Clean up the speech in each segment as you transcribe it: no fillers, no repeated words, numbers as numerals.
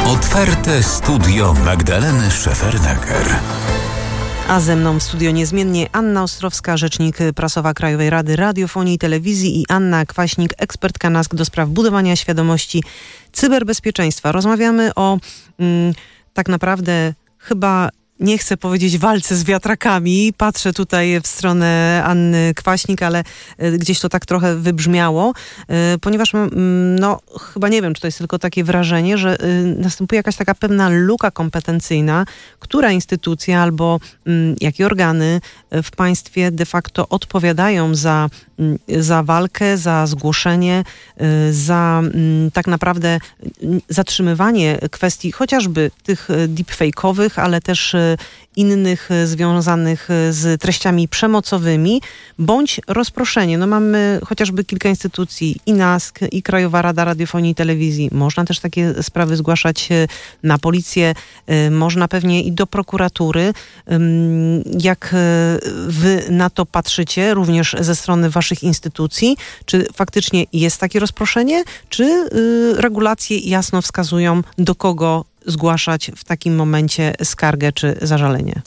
Otwarte studio Magdaleny Szefernaker. A ze mną w studio niezmiennie Anna Ostrowska, rzecznik prasowa Krajowej Rady Radiofonii i Telewizji, i Anna Kwaśnik, ekspertka NASK do spraw budowania świadomości cyberbezpieczeństwa. Rozmawiamy o tak naprawdę chyba, nie chcę powiedzieć walce z wiatrakami. Patrzę tutaj w stronę Anny Kwaśnik, ale gdzieś to tak trochę wybrzmiało, ponieważ chyba nie wiem, czy to jest tylko takie wrażenie, że następuje jakaś taka pewna luka kompetencyjna, która instytucja albo jakie organy w państwie de facto odpowiadają za walkę, za zgłoszenie, za tak naprawdę zatrzymywanie kwestii chociażby tych deepfake'owych, ale też innych związanych z treściami przemocowymi, bądź rozproszenie. Mamy chociażby kilka instytucji, i NASK, i Krajowa Rada Radiofonii i Telewizji. Można też takie sprawy zgłaszać na policję, można pewnie i do prokuratury. Jak wy na to patrzycie, również ze strony waszych instytucji? Czy faktycznie jest takie rozproszenie, czy regulacje jasno wskazują, do kogo zgłaszać w takim momencie skargę czy zażalenie?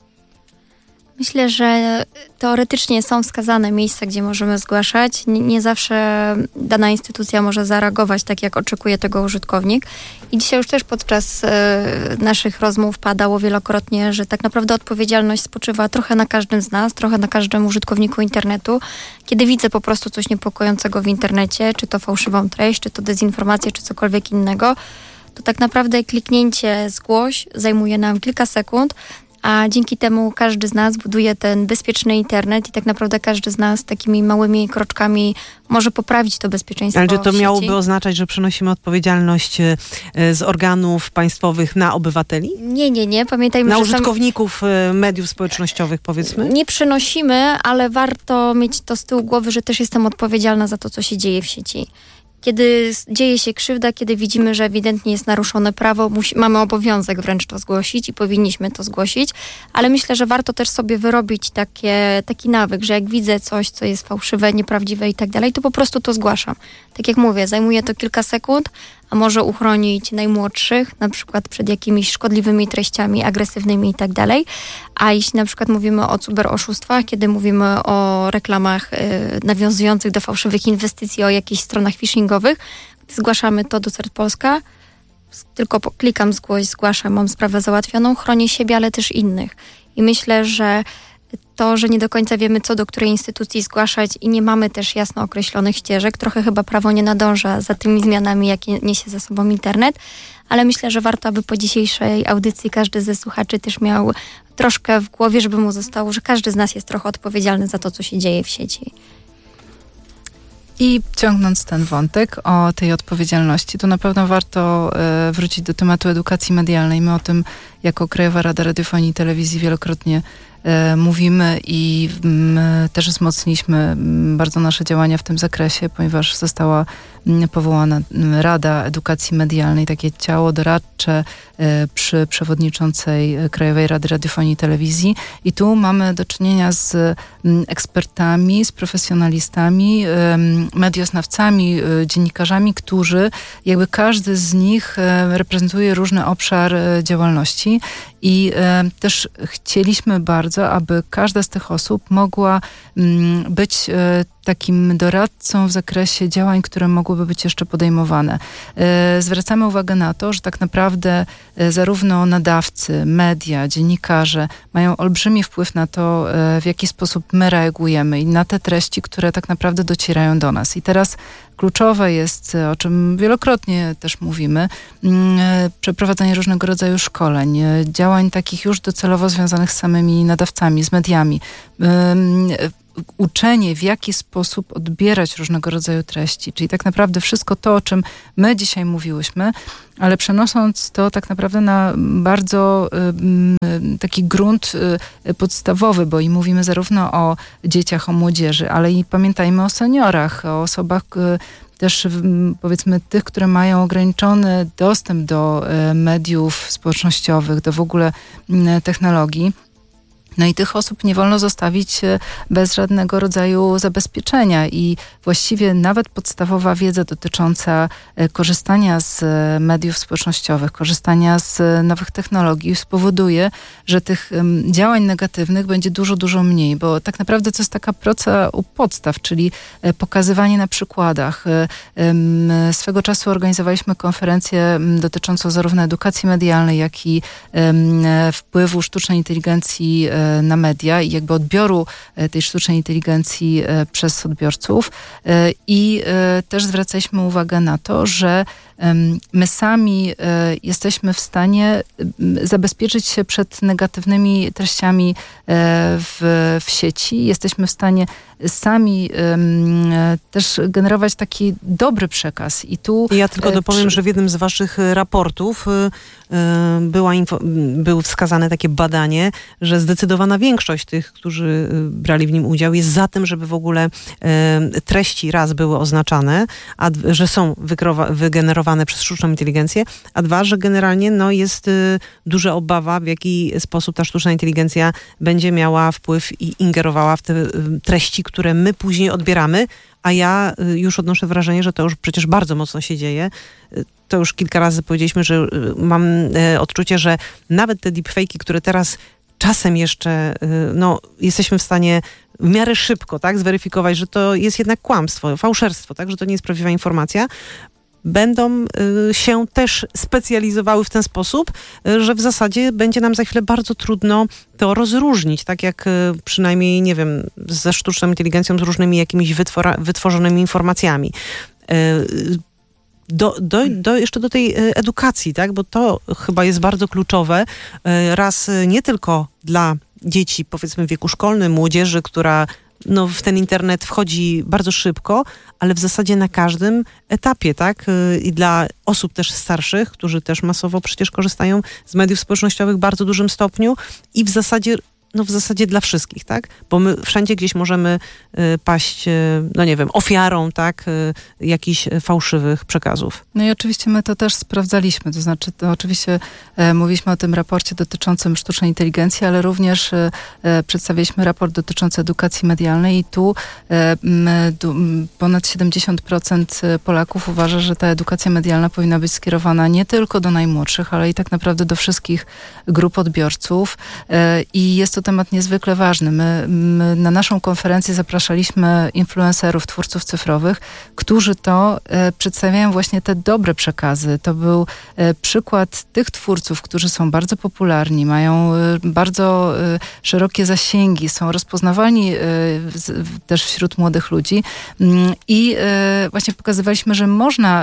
Myślę, że teoretycznie są wskazane miejsca, gdzie możemy zgłaszać. Nie zawsze dana instytucja może zareagować tak, jak oczekuje tego użytkownik. I dzisiaj już też podczas naszych rozmów padało wielokrotnie, że tak naprawdę odpowiedzialność spoczywa trochę na każdym z nas, trochę na każdym użytkowniku internetu. Kiedy widzę po prostu coś niepokojącego w internecie, czy to fałszywą treść, czy to dezinformację, czy cokolwiek innego, to tak naprawdę kliknięcie zgłoś zajmuje nam kilka sekund, a dzięki temu każdy z nas buduje ten bezpieczny internet i tak naprawdę każdy z nas takimi małymi kroczkami może poprawić to bezpieczeństwo. Ale czy to w miałoby sieci. oznaczać, że przenosimy odpowiedzialność z organów państwowych na obywateli? Nie. Pamiętajmy, na że użytkowników mediów społecznościowych, powiedzmy? nie przenosimy, ale warto mieć to z tyłu głowy, że też jestem odpowiedzialna za to, co się dzieje w sieci. Kiedy dzieje się krzywda, kiedy widzimy, że ewidentnie jest naruszone prawo, mamy obowiązek wręcz to zgłosić i powinniśmy to zgłosić, ale myślę, że warto też sobie wyrobić taki nawyk, że jak widzę coś, co jest fałszywe, nieprawdziwe i tak dalej, to po prostu to zgłaszam. Tak jak mówię, zajmuje to kilka sekund, a może uchronić najmłodszych, na przykład przed jakimiś szkodliwymi treściami, agresywnymi i tak dalej. A jeśli na przykład mówimy o cyberoszustwach, kiedy mówimy o reklamach nawiązujących do fałszywych inwestycji, o jakichś stronach phishingowych, gdy zgłaszamy to do CERT Polska, tylko klikam zgłaszam, mam sprawę załatwioną, chronię siebie, ale też innych. I myślę, że to, że nie do końca wiemy, co do której instytucji zgłaszać i nie mamy też jasno określonych ścieżek, trochę chyba prawo nie nadąża za tymi zmianami, jakie niesie ze sobą internet, ale myślę, że warto, aby po dzisiejszej audycji każdy ze słuchaczy też miał troszkę w głowie, żeby mu zostało, że każdy z nas jest trochę odpowiedzialny za to, co się dzieje w sieci. I ciągnąc ten wątek o tej odpowiedzialności, to na pewno warto wrócić do tematu edukacji medialnej. My o tym jako Krajowa Rada Radiofonii i Telewizji wielokrotnie mówimy i też wzmocniliśmy bardzo nasze działania w tym zakresie, ponieważ została powołana Rada Edukacji Medialnej, takie ciało doradcze przy przewodniczącej Krajowej Rady Radiofonii i Telewizji. I tu mamy do czynienia z ekspertami, z profesjonalistami, medioznawcami, dziennikarzami, którzy jakby każdy z nich reprezentuje różny obszar działalności. I też chcieliśmy bardzo, aby każda z tych osób mogła być takim doradcą w zakresie działań, które mogłyby być jeszcze podejmowane. Zwracamy uwagę na to, że tak naprawdę zarówno nadawcy, media, dziennikarze mają olbrzymi wpływ na to, w jaki sposób my reagujemy i na te treści, które tak naprawdę docierają do nas. I teraz kluczowe jest, o czym wielokrotnie też mówimy, przeprowadzanie różnego rodzaju szkoleń, działań takich już docelowo związanych z samymi nadawcami, z mediami, uczenie, w jaki sposób odbierać różnego rodzaju treści, czyli tak naprawdę wszystko to, o czym my dzisiaj mówiłyśmy, ale przenosząc to tak naprawdę na bardzo taki grunt podstawowy, bo i mówimy zarówno o dzieciach, o młodzieży, ale i pamiętajmy o seniorach, o osobach też powiedzmy tych, które mają ograniczony dostęp do mediów społecznościowych, do w ogóle technologii. No i tych osób nie wolno zostawić bez żadnego rodzaju zabezpieczenia i właściwie nawet podstawowa wiedza dotycząca korzystania z mediów społecznościowych, korzystania z nowych technologii spowoduje, że tych działań negatywnych będzie dużo, dużo mniej, bo tak naprawdę to jest taka praca u podstaw, czyli pokazywanie na przykładach. Swego czasu organizowaliśmy konferencję dotyczącą zarówno edukacji medialnej, jak i wpływu sztucznej inteligencji na media i jakby odbioru tej sztucznej inteligencji przez odbiorców. I też zwracaliśmy uwagę na to, że my sami jesteśmy w stanie zabezpieczyć się przed negatywnymi treściami w sieci. Jesteśmy w stanie sami też generować taki dobry przekaz. I tu ja tylko dopowiem, że w jednym z waszych raportów było wskazane takie badanie, że zdecydowana większość tych, którzy brali w nim udział, jest za tym, żeby w ogóle treści raz były oznaczane, że są wygenerowane przez sztuczną inteligencję, a dwa, że generalnie jest duża obawa, w jaki sposób ta sztuczna inteligencja będzie miała wpływ i ingerowała w te treści, które my później odbieramy, a ja już odnoszę wrażenie, że to już przecież bardzo mocno się dzieje. To już kilka razy powiedzieliśmy, że mam odczucie, że nawet te deepfake'i, które teraz czasem jeszcze jesteśmy w stanie w miarę szybko zweryfikować, że to jest jednak kłamstwo, fałszerstwo, że to nie jest prawdziwa informacja, będą się też specjalizowały w ten sposób, że w zasadzie będzie nam za chwilę bardzo trudno to rozróżnić, tak jak przynajmniej, nie wiem, ze sztuczną inteligencją, z różnymi jakimiś wytworzonymi informacjami. Jeszcze do tej edukacji, bo to chyba jest bardzo kluczowe. Raz nie tylko dla dzieci, powiedzmy w wieku szkolnym, młodzieży, która w ten internet wchodzi bardzo szybko, ale w zasadzie na każdym etapie, I dla osób też starszych, którzy też masowo przecież korzystają z mediów społecznościowych w bardzo dużym stopniu i w zasadzie dla wszystkich, Bo my wszędzie gdzieś możemy paść, ofiarą, jakichś fałszywych przekazów. No i oczywiście my to też sprawdzaliśmy, to znaczy oczywiście mówiliśmy o tym raporcie dotyczącym sztucznej inteligencji, ale również przedstawiliśmy raport dotyczący edukacji medialnej i tu ponad 70% Polaków uważa, że ta edukacja medialna powinna być skierowana nie tylko do najmłodszych, ale i tak naprawdę do wszystkich grup odbiorców i jest to temat niezwykle ważny. My na naszą konferencję zapraszaliśmy influencerów, twórców cyfrowych, którzy to przedstawiają właśnie te dobre przekazy. To był przykład tych twórców, którzy są bardzo popularni, mają bardzo szerokie zasięgi, są rozpoznawalni też wśród młodych ludzi i właśnie pokazywaliśmy, że można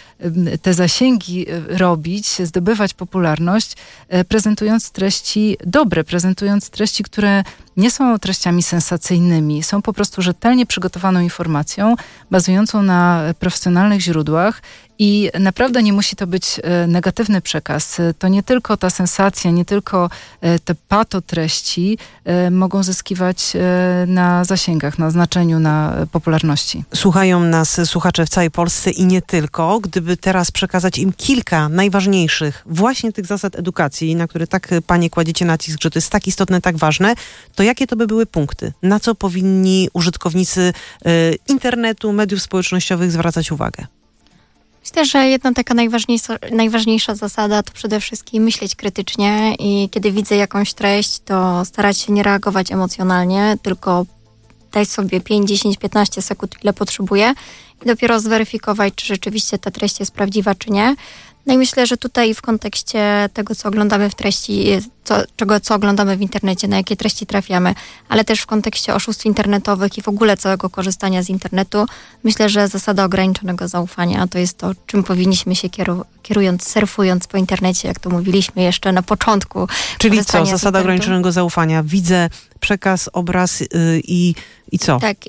te zasięgi robić, zdobywać popularność, prezentując treści dobre, prezentując treści, które nie są treściami sensacyjnymi, są po prostu rzetelnie przygotowaną informacją, bazującą na profesjonalnych źródłach i naprawdę nie musi to być negatywny przekaz. To nie tylko ta sensacja, nie tylko te patotreści mogą zyskiwać na zasięgach, na znaczeniu, na popularności. Słuchają nas słuchacze w całej Polsce i nie tylko. Gdyby teraz przekazać im kilka najważniejszych właśnie tych zasad edukacji, na które tak panie kładziecie nacisk, że to jest tak istotne, tak ważne, to jakie to by były punkty? Na co powinni użytkownicy internetu, mediów społecznościowych zwracać uwagę? Myślę, że jedna taka najważniejsza zasada to przede wszystkim myśleć krytycznie i kiedy widzę jakąś treść, to starać się nie reagować emocjonalnie, tylko dać sobie 5, 10, 15 sekund, ile potrzebuję i dopiero zweryfikować, czy rzeczywiście ta treść jest prawdziwa, czy nie. No i myślę, że tutaj w kontekście tego, co oglądamy w treści, co oglądamy w internecie, na jakie treści trafiamy, ale też w kontekście oszustw internetowych i w ogóle całego korzystania z internetu, myślę, że zasada ograniczonego zaufania to jest to, czym powinniśmy się kierując, surfując po internecie, jak to mówiliśmy jeszcze na początku. Czyli co? Zasada ograniczonego zaufania. Widzę przekaz, obraz i co? Tak.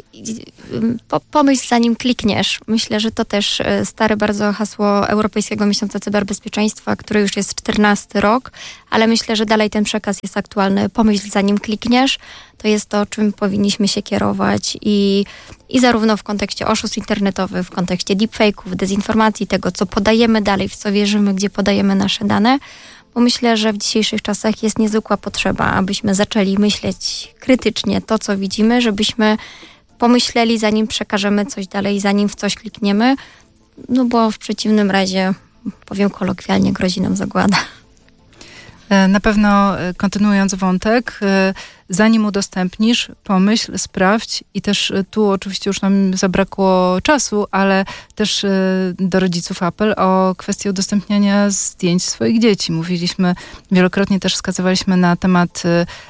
Pomyśl zanim klikniesz. Myślę, że to też stare bardzo hasło Europejskiego Miesiąca Cyberbezpieczeństwa, który już jest 14 rok, ale myślę, że dalej ten przekaz jest aktualny. Pomyśl zanim klikniesz. To jest to, czym powinniśmy się kierować i zarówno w kontekście oszustw internetowych, w kontekście deepfake'ów, dezinformacji, tego, co podajemy dalej, w co wierzymy, gdzie podajemy nasze dane, bo myślę, że w dzisiejszych czasach jest niezwykła potrzeba, abyśmy zaczęli myśleć krytycznie to, co widzimy, żebyśmy pomyśleli, zanim przekażemy coś dalej, zanim w coś klikniemy, no bo w przeciwnym razie, powiem kolokwialnie, grozi nam zagłada. Na pewno, kontynuując wątek, zanim udostępnisz, pomyśl, sprawdź i też tu oczywiście już nam zabrakło czasu, ale też do rodziców apel o kwestię udostępniania zdjęć swoich dzieci. Mówiliśmy, wielokrotnie też wskazywaliśmy na temat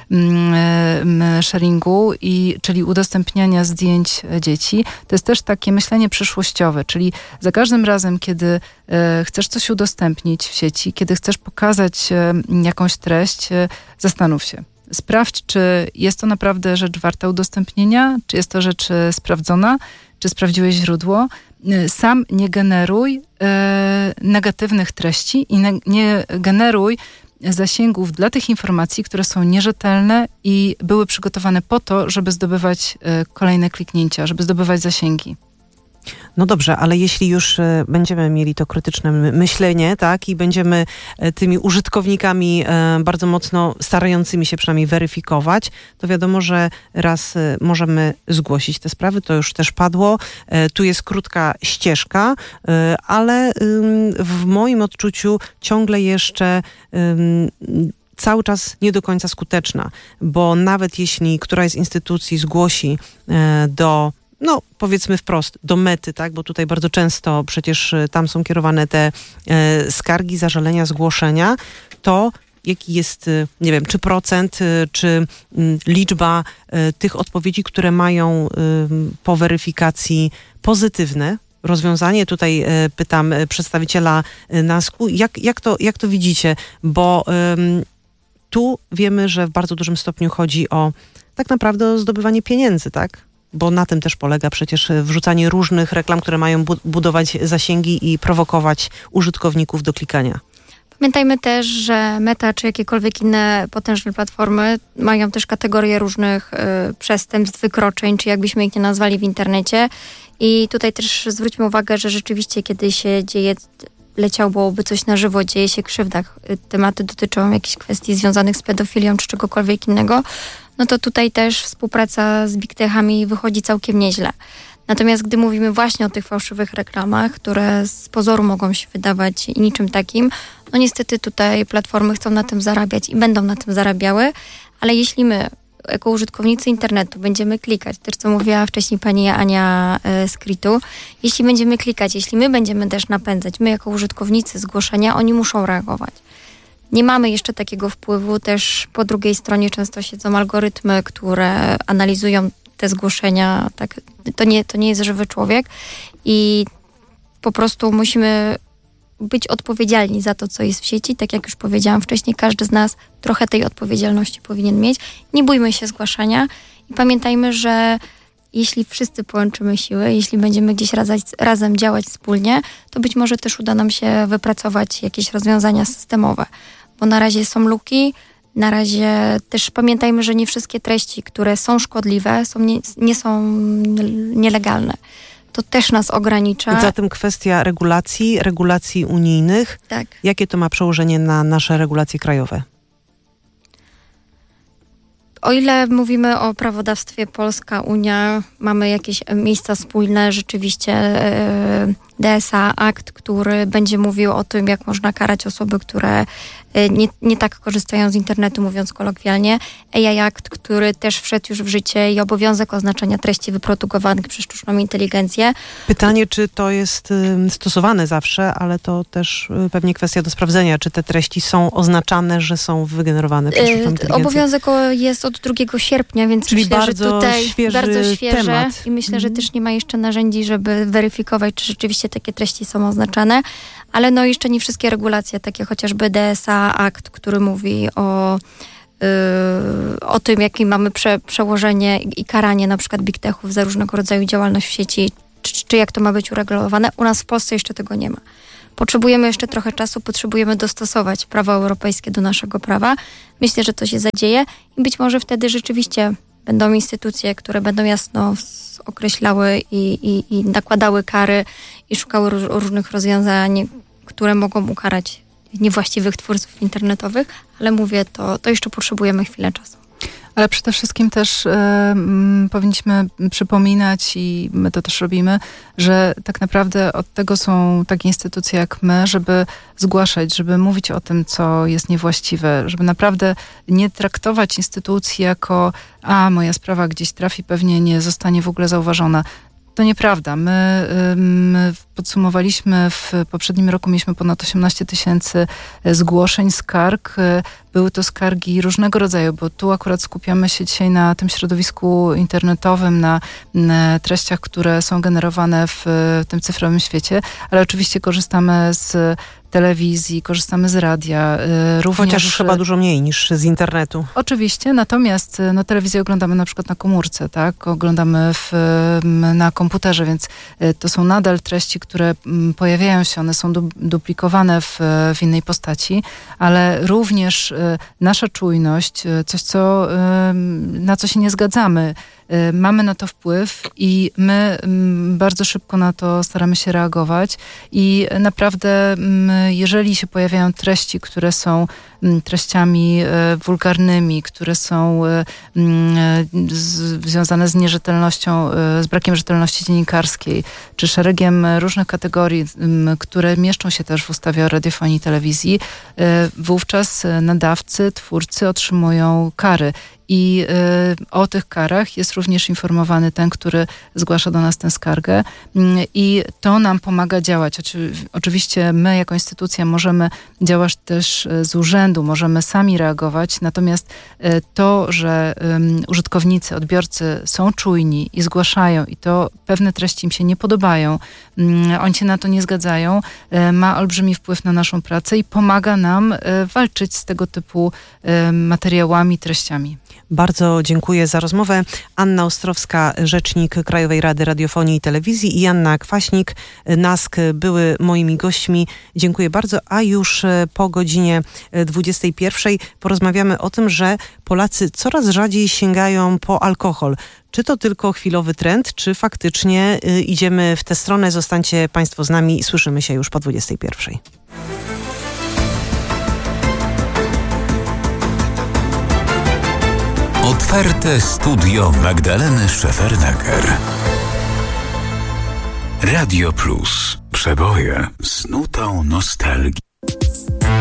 sharingu, czyli udostępniania zdjęć dzieci. To jest też takie myślenie przyszłościowe, czyli za każdym razem, kiedy chcesz coś udostępnić w sieci, kiedy chcesz pokazać jakąś treść, zastanów się. Sprawdź, czy jest to naprawdę rzecz warta udostępnienia, czy jest to rzecz sprawdzona, czy sprawdziłeś źródło. Sam nie generuj negatywnych treści i nie generuj zasięgów dla tych informacji, które są nierzetelne i były przygotowane po to, żeby zdobywać kolejne kliknięcia, żeby zdobywać zasięgi. No dobrze, ale jeśli już będziemy mieli to krytyczne myślenie, tak, i będziemy tymi użytkownikami bardzo mocno starającymi się przynajmniej weryfikować, to wiadomo, że raz możemy zgłosić te sprawy, to już też padło. Tu jest krótka ścieżka, ale w moim odczuciu ciągle jeszcze cały czas nie do końca skuteczna, bo nawet jeśli któraś z instytucji zgłosi do, no powiedzmy wprost, do Mety, tak, bo tutaj bardzo często przecież tam są kierowane te skargi, zażalenia, zgłoszenia, to jaki jest, nie wiem, czy procent, czy liczba tych odpowiedzi, które mają po weryfikacji pozytywne rozwiązanie? Tutaj pytam przedstawiciela NASK-u, jak to widzicie? Bo tu wiemy, że w bardzo dużym stopniu chodzi o tak naprawdę o zdobywanie pieniędzy, tak? Bo na tym też polega przecież wrzucanie różnych reklam, które mają budować zasięgi i prowokować użytkowników do klikania. Pamiętajmy też, że Meta czy jakiekolwiek inne potężne platformy mają też kategorie różnych przestępstw, wykroczeń, czy jakbyśmy ich nie nazwali w internecie. I tutaj też zwróćmy uwagę, że rzeczywiście kiedy się dzieje, leciałoby coś na żywo, dzieje się krzywda, tematy dotyczą jakichś kwestii związanych z pedofilią czy czegokolwiek innego, no to tutaj też współpraca z Big Techami wychodzi całkiem nieźle. Natomiast gdy mówimy właśnie o tych fałszywych reklamach, które z pozoru mogą się wydawać niczym takim, no niestety tutaj platformy chcą na tym zarabiać i będą na tym zarabiały, ale jeśli my jako użytkownicy internetu będziemy klikać, też co mówiła wcześniej pani Ania z Kritu, jeśli będziemy klikać, jeśli my będziemy też napędzać, my jako użytkownicy zgłoszenia, oni muszą reagować. Nie mamy jeszcze takiego wpływu, też po drugiej stronie często siedzą algorytmy, które analizują te zgłoszenia, tak, to nie jest żywy człowiek i po prostu musimy być odpowiedzialni za to, co jest w sieci. Tak jak już powiedziałam wcześniej, każdy z nas trochę tej odpowiedzialności powinien mieć. Nie bójmy się zgłaszania i pamiętajmy, że jeśli wszyscy połączymy siły, jeśli będziemy gdzieś razem działać wspólnie, to być może też uda nam się wypracować jakieś rozwiązania systemowe. Bo na razie są luki, na razie też pamiętajmy, że nie wszystkie treści, które są szkodliwe, nie są nielegalne. To też nas ogranicza. Zatem kwestia regulacji unijnych. Tak. Jakie to ma przełożenie na nasze regulacje krajowe? O ile mówimy o prawodawstwie Polska, Unia, mamy jakieś miejsca spójne, rzeczywiście DSA akt, który będzie mówił o tym, jak można karać osoby, które nie tak korzystają z internetu, mówiąc kolokwialnie. AI akt, który też wszedł już w życie i obowiązek oznaczania treści wyprodukowanych przez sztuczną inteligencję. Pytanie, czy to jest stosowane zawsze, ale to też pewnie kwestia do sprawdzenia, czy te treści są oznaczane, że są wygenerowane przez sztuczną inteligencję. Obowiązek jest od 2 sierpnia, więc czyli myślę, bardzo że tutaj bardzo świeże temat. I myślę, że też nie ma jeszcze narzędzi, żeby weryfikować, czy rzeczywiście takie treści są oznaczane, ale no jeszcze nie wszystkie regulacje, takie chociażby DSA akt, który mówi o tym, jakie mamy przełożenie i karanie na przykład big techów za różnego rodzaju działalność w sieci, czy jak to ma być uregulowane. U nas w Polsce jeszcze tego nie ma. Potrzebujemy jeszcze trochę czasu, potrzebujemy dostosować prawo europejskie do naszego prawa. Myślę, że to się zadzieje i być może wtedy rzeczywiście będą instytucje, które będą jasno określały i nakładały kary i szukały różnych rozwiązań, które mogą ukarać niewłaściwych twórców internetowych, ale mówię, to jeszcze potrzebujemy chwilę czasu. Ale przede wszystkim też powinniśmy przypominać, i my to też robimy, że tak naprawdę od tego są takie instytucje jak my, żeby zgłaszać, żeby mówić o tym, co jest niewłaściwe, żeby naprawdę nie traktować instytucji jako moja sprawa gdzieś trafi, pewnie nie zostanie w ogóle zauważona. To nieprawda. My podsumowaliśmy w poprzednim roku, mieliśmy ponad 18 000 zgłoszeń, skarg. Były to skargi różnego rodzaju, bo tu akurat skupiamy się dzisiaj na tym środowisku internetowym, na treściach, które są generowane w tym cyfrowym świecie, ale oczywiście korzystamy z telewizji, korzystamy z radia. Również... Chociaż chyba dużo mniej niż z internetu. Oczywiście, natomiast telewizję oglądamy na przykład na komórce, tak? Oglądamy na komputerze, więc to są nadal treści, które pojawiają się, one są duplikowane w innej postaci, ale również nasza czujność, coś, na co się nie zgadzamy, mamy na to wpływ i my bardzo szybko na to staramy się reagować i naprawdę jeżeli się pojawiają treści, które są treściami wulgarnymi, które są związane z nierzetelnością, z brakiem rzetelności dziennikarskiej, czy szeregiem różnych kategorii, które mieszczą się też w ustawie o radiofonii i telewizji, wówczas nadawcy, twórcy otrzymują kary. I o tych karach jest również informowany ten, który zgłasza do nas tę skargę i to nam pomaga działać. Oczywiście my jako instytucja możemy działać też z urzędu, możemy sami reagować, natomiast to, że użytkownicy, odbiorcy są czujni i zgłaszają i to pewne treści im się nie podobają, oni się na to nie zgadzają, ma olbrzymi wpływ na naszą pracę i pomaga nam walczyć z tego typu materiałami, treściami. Bardzo dziękuję za rozmowę. Anna Ostrowska, rzecznik Krajowej Rady Radiofonii i Telewizji, i Anna Kwaśnik, NASK, były moimi gośćmi. Dziękuję bardzo. A już po godzinie 21 porozmawiamy o tym, że Polacy coraz rzadziej sięgają po alkohol. Czy to tylko chwilowy trend, czy faktycznie idziemy w tę stronę? Zostańcie Państwo z nami. Słyszymy się już po 21. Otwarte studio Magdaleny Szefernaker. Radio Plus. Przeboje z nutą nostalgii.